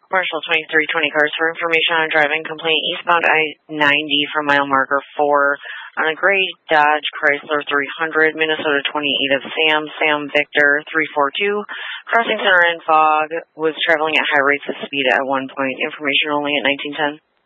Marshall 2320 cars for information on driving complaint eastbound I-90 from mile marker 4 on a gray Dodge Chrysler 300, Minnesota 28 of Sam Victor 342, crossing center in fog, was traveling at high rates of speed at one point. Information only at 1910.